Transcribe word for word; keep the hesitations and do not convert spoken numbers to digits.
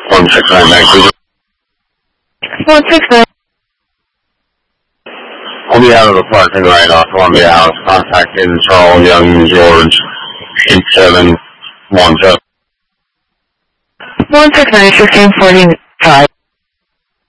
one six nine Vancouver. one six nine. I'll be out of the parking right off Columbia House. Contact in Charles Young George eight seven one seven. one six nine, fifteen forty.